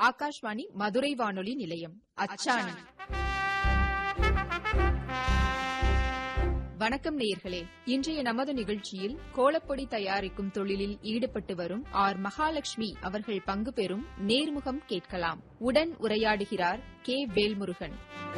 ஆகாஷ்வாணி மதுரை வானொலி நிலையம். அச்சாணி. வணக்கம் நேயர்களே. இன்றைய நமது நிகழ்ச்சியில் கோலப்பொடி தயாரிக்கும் தொழிலில் ஈடுபட்டு வரும் ஆர் மகாலட்சுமி அவர்கள் பங்கு பெறும் நேர்முகம் கேட்கலாம். உடன் உரையாடுகிறார் கே. வேல்முருகன்.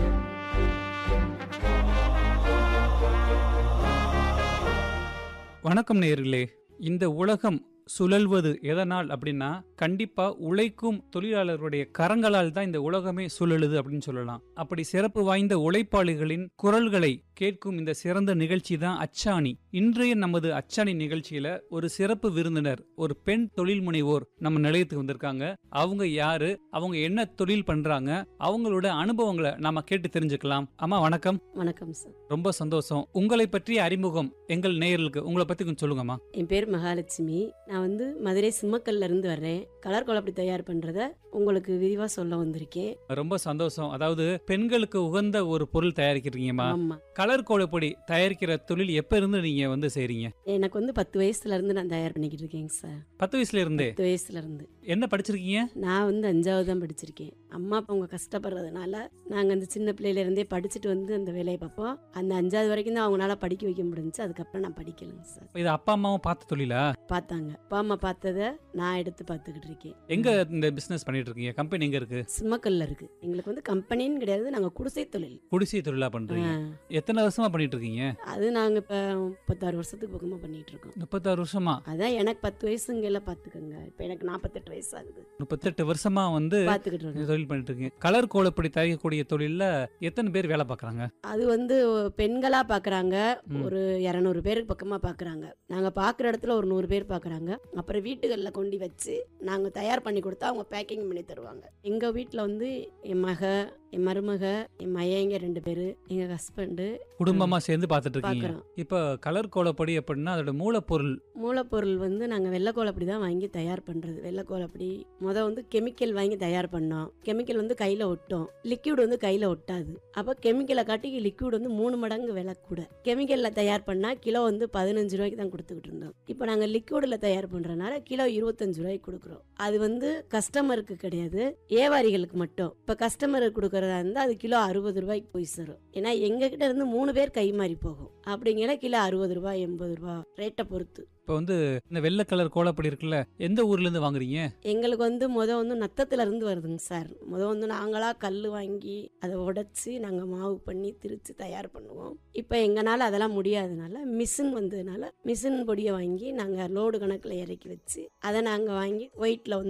வணக்கம் நேயர்களே. இந்த உலகம் சுழல்வது எதனால் அப்படின்னா, கண்டிப்பா உழைக்கும் தொழிலாளர்களுடைய கரங்களால் தான் இந்த உலகமே சுழலுது அப்படின்னு சொல்லலாம். அப்படி சிறப்பு வாய்ந்த உழைப்பாளிகளின் குரல்களை கேட்கும் இந்த சிறந்த நிகழ்ச்சி தான் அச்சாணி. இன்றைய நமது அச்சாணி நிகழ்ச்சியில ஒரு சிறப்பு விருந்தினர், ஒரு பெண் தொழில் முனைவோர் நம்ம நிலையத்துக்கு வந்திருக்காங்க. அவங்க யாரு, அவங்க என்ன தொழில் பண்றாங்க, அவங்களோட அனுபவங்களை நாம கேட்டு தெரிஞ்சுக்கலாம். அம்மா வணக்கம். வணக்கம் சார். ரொம்ப சந்தோஷம். உங்களை பற்றிய அறிமுகம் எங்கள் நேயர்களுக்கு உங்களை பத்தி கொஞ்சம் சொல்லுங்கம்மா. என் பேர் மகாலட்சுமி. நான் மதுரை சிம்மக்கல்ல இருந்து வர்றேன். கலர் கோலப்பொடி தயார் பண்றத உங்களுக்கு விரிவா சொல்ல வந்திருக்கேன். ரொம்ப சந்தோஷம். அதாவது பெண்களுக்கு உகந்த ஒரு பொருள் தயாரிக்கிறீங்கம்மா. கலர் கோலப்பொடி தயாரிக்கிற தொழில் எப்ப இருந்து நீங்க செய்றீங்க? எனக்கு 10 வயசுல இருந்து நான் தயார் பண்ணிக்கிட்டு இருக்கேங்க சார். 10 வயசுல இருந்தே? 10 வயசுல இருந்து. என்ன படிச்சிருக்கீங்க? நான் 5வது தான் படிச்சிருக்கேன். அம்மா அப்பா அவங்க கஷ்டப்படுறதுனால நாங்க அந்த சின்ன பிள்ளையில இருந்தே படிச்சுட்டு அந்த வேலையை பார்ப்போம். அந்த 5வது வரைக்கும் தான் அவங்களால படிக்க வைக்க முடிஞ்சுச்சு. அதுக்கப்புறம் நான் படிக்கலைங்க சார். இது அப்பா அம்மாவும் பார்த்த தொழிலா? பார்த்தாங்க. அப்பா அம்மா பார்த்ததை நான் எடுத்து பார்த்துக்கிட்டு இருக்கேன். எங்க இந்த பிசினஸ் பண்ணிட்டு இருக்கீங்க? கம்பெனி எங்க இருக்கு? சிம்மக்கல்ல இருக்கு. எங்களுக்கு கம்பெனின்னு கிடையாது, நாங்க குடிசை தொழில். குடிசை தொழிலா பண்றீங்க? எத்தனை வருஷமா பண்ணிட்டு இருக்கீங்க? அது நாங்க இப்ப 36 வருஷத்துக்கு பக்கமா பண்ணிட்டு இருக்கோம். 36 வருஷமா? அதான் எனக்கு 10 வயசுங்கல பாத்துக்கங்க. இப்ப எனக்கு 48 வயசு ஆகுது. 38 வருஷமா பாத்துக்கிட்டு இருக்கீங்க, தொழில் பண்ணிட்டு இருக்கீங்க. கலர் கோலப்பொடி தயாரிக்கக்கூடிய தொழில்ல எத்தனை பேர் வேலை பாக்குறாங்க? அது பெண்களா பாக்குறாங்க. ஒரு 200 பேருக்கு பக்கமா பாக்குறாங்க. நாங்க பாக்குற இடத்துல ஒரு 100 பேர் பாக்குறாங்க. அப்புறம் வீட்டுகள்ல கொண்டு வச்சு நாங்க தயார் பண்ணி கொடுத்தா அவங்க பேக்கிங் பண்ணி தருவாங்க. எங்க வீட்டுல என் மக, என் மருமக, என் மையங்க 2 பேரு, எங்க ஹஸ்பண்ட், குடும்பமா சேர்ந்து பாத்துட்டு இருக்கீங்க. இப்ப கலர் கோலப்பொடி அப்படின்னா அதோட மூலப்பொருள் நாங்க வெள்ளை கோலப்பொடி தான் வாங்கி தயார் பண்றது. வெள்ளை கோலப்பொடி கெமிக்கல் வாங்கி தயார் பண்ணோம். கெமிக்கல் கையில ஒட்டும், லிக்விட் கையில ஒட்டாது. அப்ப கெமிக்கலை காட்டி லிக்விட் 3 மடங்கு விலை கூட. கெமிக்கல்ல தயார் பண்ணா கிலோ 15 ரூபாய்க்கு தான் கொடுத்துக்கிட்டு இருந்தோம். இப்ப நாங்க லிக்விட்ல தயார் பண்றதுனால கிலோ 25 ரூபாய்க்கு கொடுக்குறோம். அது கஸ்டமருக்கு கிடையாது, வியாபாரிகளுக்கு மட்டும். இப்ப கஸ்டமருக்கு கொடுக்கறதா இருந்தா அது கிலோ 60 ரூபாய்க்கு போய் சேரும். ஏன்னா எங்க கிட்ட இருந்து 3 பேர் கை மாறி போகும். அப்படிங்கிற கிலோ 60 ரூபாய் 80 ரூபாய் ரேட்டை பொறுத்து. இப்ப இந்த வெள்ளை கலர் கோலப்பொடி இருக்குல்ல, எந்த ஊர்ல இருந்து வாங்குறீங்க? எங்களுக்கு நத்தத்துல இருந்து வருதுங்க சார். நாங்களா கல்லு வாங்கி அதை உடைச்சு நாங்க மாவு பண்ணி திரிச்சு தயார் பண்ணுவோம். இப்ப எங்கனால அதெல்லாம் முடியாதனால மிஷின் வந்ததுனால மிஷின் பொடியை வாங்கி நாங்க லோடு கணக்குல இறக்கி வச்சு அதை நாங்க வாங்கி ஒயிட்ல